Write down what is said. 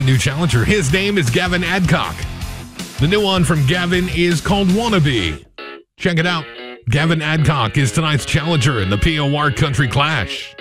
New challenger. His name is Gavin Adcock. The new one from Gavin is called Wannabe. Check it out. Gavin Adcock is tonight's challenger in the POR Country Clash.